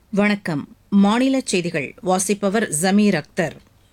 வணக்கம். மாநிலச் செய்திகள் வாசிப்பவர் ஜமீர் அக்தர்.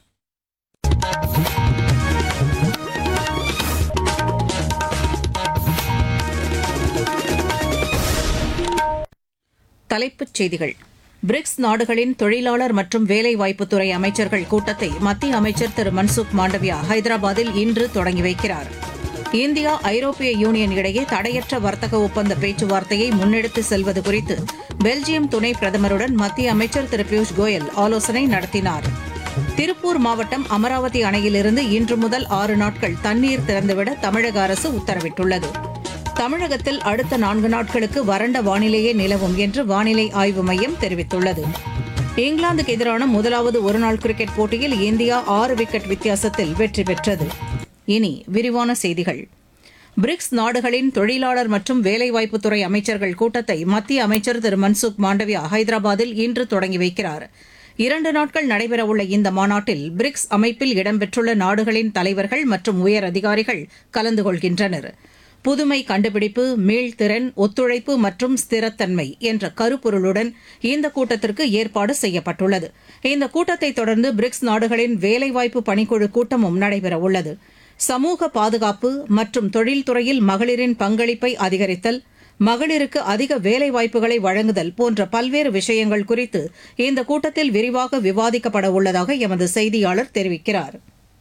தலைப்புச் செய்திகள். பிரிக்ஸ் நாடுகளின் தொழிலாளர் மற்றும் வேலைவாய்ப்புத்துறை அமைச்சர்கள் கூட்டத்தை மத்திய அமைச்சர் திரு மன்சுக் மாண்டவியா ஹைதராபாத்தில் இன்று தொடங்கி வைக்கிறார். இந்தியா ஐரோப்பிய யூனியன் இடையே தடையற்ற வர்த்தக ஒப்பந்த பேச்சுவார்த்தையை முன்னெடுத்து செல்வது குறித்து பெல்ஜியம் துணை பிரதமருடன் மத்திய அமைச்சர் திரு பியூஷ் கோயல் ஆலோசனை நடத்தினார். திருப்பூர் மாவட்டம் அமராவதி அணையிலிருந்து இன்று முதல் 6 நாட்கள் தண்ணீர் திறந்துவிட தமிழக அரசு உத்தரவிட்டுள்ளது. தமிழகத்தில் அடுத்த 4 நாட்களுக்கு வறண்ட வானிலையே நிலவும் என்று வானிலை ஆய்வு மையம் தெரிவித்துள்ளது. இங்கிலாந்துக்கு எதிரான முதலாவது ஒருநாள் கிரிக்கெட் போட்டியில் இந்தியா 6 விக்கெட் வித்தியாசத்தில் வெற்றி பெற்றது. இனி விரிவான செய்திகள். பிரிக்ஸ் நாடுகளின் தொழிலாளர் மற்றும் வேலைவாய்ப்புத்துறை அமைச்சர்கள் கூட்டத்தை மத்திய அமைச்சர் திரு மன்சுக் மாண்டவியா ஹைதராபாத்தில் இன்று தொடங்கி வைக்கிறார். 2 நாட்கள் நடைபெறவுள்ள இந்த மாநாட்டில் பிரிக்ஸ் அமைப்பில் இடம்பெற்றுள்ள நாடுகளின் தலைவர்கள் மற்றும் உயர் அதிகாரிகள் கலந்து கொள்கின்றனர். புதுமை கண்டுபிடிப்பு, மீள்திறன், ஒத்துழைப்பு மற்றும் ஸ்திரத்தன்மை என்ற கருப்பொருளுடன் இந்த கூட்டத்திற்கு ஏற்பாடு செய்யப்பட்டுள்ளது. இந்த கூட்டத்தை தொடர்ந்து பிரிக்ஸ் நாடுகளின் வேலைவாய்ப்பு பணிக்குழு கூட்டமும் நடைபெறவுள்ளது. சமூக பாதுகாப்பு மற்றும் தொழில்துறையில் மகளிரின் பங்களிப்பை அதிகரித்தல், மகளிருக்கு அதிக வேலைவாய்ப்புகளை வழங்குதல் போன்ற பல்வேறு விஷயங்கள் குறித்து இந்த கூட்டத்தில் விரிவாக விவாதிக்கப்பட உள்ளதாக எமது செய்தியாளர் தெரிவிக்கிறார்.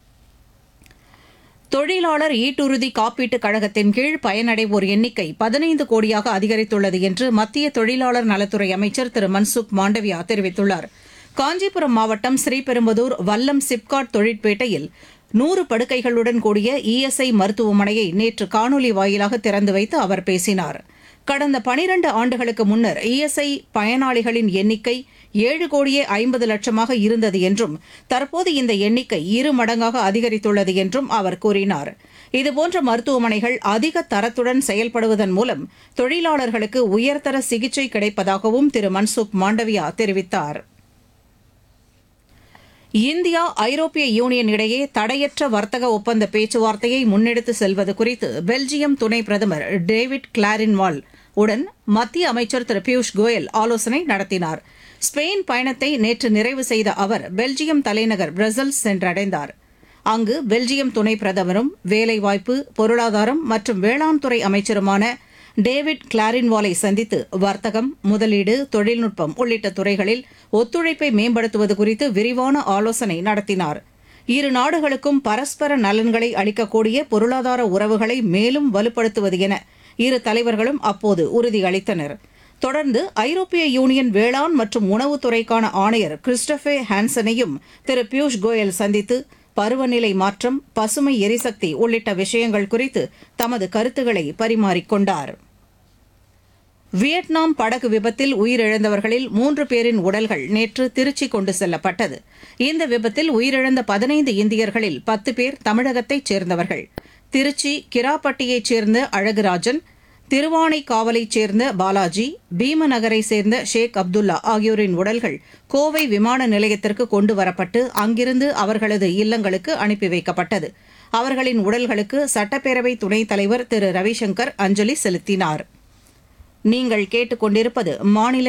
தொழிலாளர் ஈட்டுறுதி காப்பீட்டுக் கழகத்தின் கீழ் பயனடைவோர் எண்ணிக்கை 15 கோடியாக அதிகரித்துள்ளது என்று மத்திய தொழிலாளர் நலத்துறை அமைச்சர் திரு மன்சுக் மாண்டவியா தெரிவித்துள்ளார். காஞ்சிபுரம் மாவட்டம் ஸ்ரீபெரும்புதூர் வல்லம் சிப்காட் தொழிற்பேட்டையில் 100 படுக்கைகளுடன் கூடிய இஎஸ்ஐ மருத்துவமனையை நேற்று காணொலி வாயிலாக திறந்து வைத்து அவர் பேசினார். கடந்த 12 ஆண்டுகளுக்கு முன்னர் இஎஸ்ஐ பயனாளிகளின் எண்ணிக்கை 7 கோடியே 50 லட்சமாக இருந்தது என்றும் தற்போது இந்த எண்ணிக்கை 2 மடங்காக அதிகரித்துள்ளது என்றும் அவர் கூறினார். இதுபோன்ற மருத்துவமனைகள் அதிக தரத்துடன் செயல்படுவதன் மூலம் தொழிலாளர்களுக்கு உயர்தர சிகிச்சை கிடைப்பதாகவும் திரு மன்சுக் மாண்டவியா தெரிவித்தார். இந்தியா ஐரோப்பிய யூனியன் இடையே தடையற்ற வர்த்தக ஒப்பந்த பேச்சுவார்த்தையை முன்னெடுத்து செல்வது குறித்து பெல்ஜியம் துணை பிரதமர் டேவிட் கிளாரின்வால் உடன் மத்திய அமைச்சர் திரு பியூஷ் கோயல் ஆலோசனை நடத்தினார். ஸ்பெயின் பயணத்தை நேற்று நிறைவு செய்த அவர் பெல்ஜியம் தலைநகர் பிரசல்ஸ் சென்றடைந்தார். அங்கு பெல்ஜியம் துணை பிரதமரும் வேலைவாய்ப்பு, பொருளாதாரம் மற்றும் வேளாண் துறை அமைச்சருமான டேவிட் கிளாரின்வாலை சந்தித்து வர்த்தகம், முதலீடு, தொழில்நுட்பம் உள்ளிட்ட துறைகளில் ஒத்துழைப்பை மேம்படுத்துவது குறித்து விரிவான ஆலோசனை நடத்தினார். 2 நாடுகளுக்கும் பரஸ்பர நலன்களை அளிக்கக்கூடிய பொருளாதார உறவுகளை மேலும் வலுப்படுத்துவது என 2 தலைவர்களும் அப்போது உறுதியளித்தனர். தொடர்ந்து ஐரோப்பிய யூனியன் வேளாண் மற்றும் உணவுத்துறைக்கான ஆணையர் கிறிஸ்டோபே ஹான்சனையும் திரு பியூஷ் கோயல் சந்தித்து பருவநிலை மாற்றம், பசுமை எரிசக்தி உள்ளிட்ட விஷயங்கள் குறித்து தமது கருத்துக்களை பரிமாறிக்கொண்டார். வியட்நாம் படகு விபத்தில் உயிரிழந்தவர்களில் 3 பேரின் உடல்கள் நேற்று திருச்சி கொண்டு செல்லப்பட்டது. இந்த விபத்தில் உயிரிழந்த 15 இந்தியர்களில் 10 பேர் தமிழகத்தைச் சேர்ந்தவர்கள். திருச்சி கிராப்பட்டியைச் சேர்ந்த அழகுராஜன், திருவானைக்காவலைச் சேர்ந்த பாலாஜி, பீமநகரைச் சேர்ந்த ஷேக் அப்துல்லா ஆகியோரின் உடல்கள் கோவை விமான நிலையத்திற்கு கொண்டு வரப்பட்டு அங்கிருந்து அவர்களது இல்லங்களுக்கு அனுப்பி வைக்கப்பட்டது. அவர்களின் உடல்களுக்கு சட்டப்பேரவை துணைத் தலைவர் திரு ரவிசங்கர் அஞ்சலி செலுத்தினார். நீங்கள் கேட்டுக்கொண்டிருப்பது மாநில